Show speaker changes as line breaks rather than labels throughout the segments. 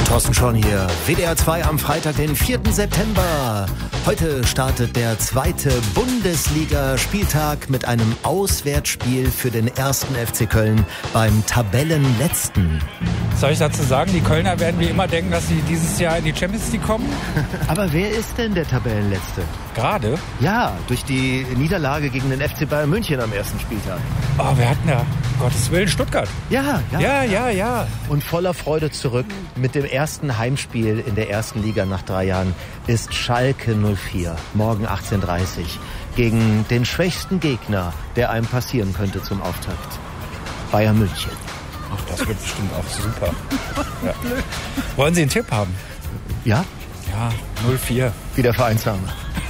Thorsten Schorn hier, WDR 2 am Freitag, den 4. September. Heute startet der 2. Bundesliga-Spieltag mit einem Auswärtsspiel für den 1. FC Köln beim Tabellenletzten.
Soll ich dazu sagen, die Kölner werden wie immer denken, dass sie dieses Jahr in die Champions League kommen?
Aber wer ist denn der Tabellenletzte?
Gerade?
Ja, durch die Niederlage gegen den FC Bayern München am ersten Spieltag.
Oh, wer hat denn da? Gottes Willen, Stuttgart.
Ja.
Ja.
Und voller Freude zurück mit dem ersten Heimspiel in der ersten Liga nach 3 Jahren ist Schalke 04. Morgen 18:30 Uhr gegen den schwächsten Gegner, der einem passieren könnte zum Auftakt. Bayern München.
Ach, das wird bestimmt auch super. Ja. Wollen Sie einen Tipp haben?
Ja?
Ja, 04.
Wie der Vereinsname.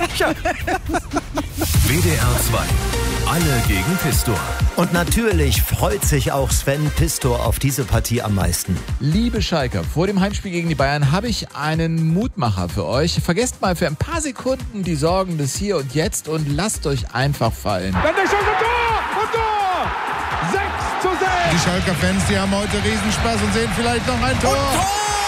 WDR 2. Alle gegen Pistor.
Und natürlich freut sich auch Sven Pistor auf diese Partie am meisten.
Liebe Schalker, vor dem Heimspiel gegen die Bayern habe ich einen Mutmacher für euch. Vergesst mal für ein paar Sekunden die Sorgen des Hier und Jetzt und lasst euch einfach fallen.
Dann der Schuss und Tor! 6:6!
Die Schalker Fans, die haben heute Riesenspaß und sehen vielleicht noch ein Tor.
Und Tor!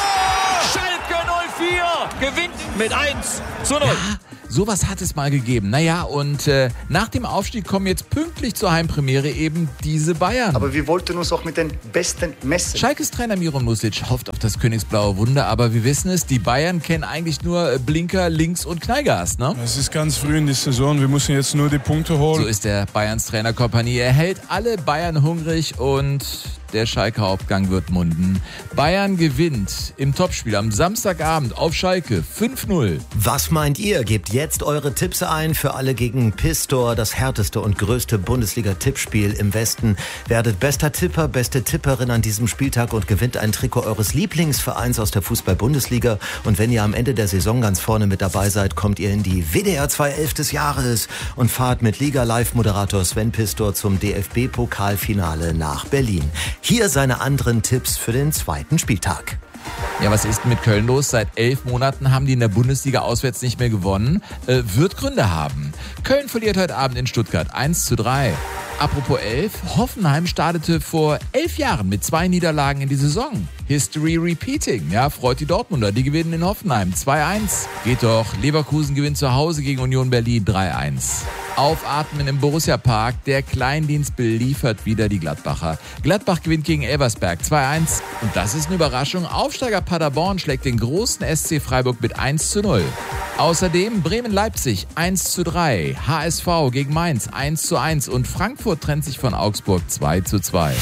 Schalke 04 gewinnt mit 1:0.
Ja, sowas hat es mal gegeben. Naja, und nach dem Aufstieg kommen jetzt pünktlich zur Heimpremiere eben diese Bayern.
Aber wir wollten uns auch mit den Besten messen.
Schalkes Trainer Miron Lusic hofft auf das königsblaue Wunder, aber wir wissen es, die Bayern kennen eigentlich nur Blinker, Links und Knallgas, ne?
Es ist ganz früh in der Saison, wir müssen jetzt nur die Punkte holen.
So ist der Bayerns Trainerkompanie. Er hält alle Bayern hungrig und der Schalker Hauptgang wird munden. Bayern gewinnt im Topspiel am Samstagabend auf Schalke 5:0.
Was meint ihr? Gebt jetzt eure Tipps ein für alle gegen Pistor, das härteste und größte Bundesliga-Tippspiel im Westen. Werdet bester Tipper, beste Tipperin an diesem Spieltag und gewinnt ein Trikot eures Lieblingsvereins aus der Fußball-Bundesliga. Und wenn ihr am Ende der Saison ganz vorne mit dabei seid, kommt ihr in die WDR 2 11 des Jahres und fahrt mit Liga-Live-Moderator Sven Pistor zum DFB-Pokalfinale nach Berlin. Hier seine anderen Tipps für den 2. Spieltag.
Ja, was ist mit Köln los? Seit 11 Monaten haben die in der Bundesliga auswärts nicht mehr gewonnen. Wird Gründe haben. Köln verliert heute Abend in Stuttgart 1:3. Apropos 11, Hoffenheim startete vor 11 Jahren mit 2 Niederlagen in die Saison. History repeating. Ja, freut die Dortmunder. Die gewinnen in Hoffenheim 2:1. Geht doch. Leverkusen gewinnt zu Hause gegen Union Berlin 3:1. Aufatmen im Borussia-Park. Der Kleindienst beliefert wieder die Gladbacher. Gladbach gewinnt gegen Elversberg 2:1. Und das ist eine Überraschung. Aufsteiger Paderborn schlägt den großen SC Freiburg mit 1:0. Außerdem Bremen-Leipzig 1:3. HSV gegen Mainz 1:1. Und Frankfurt trennt sich von Augsburg 2:2.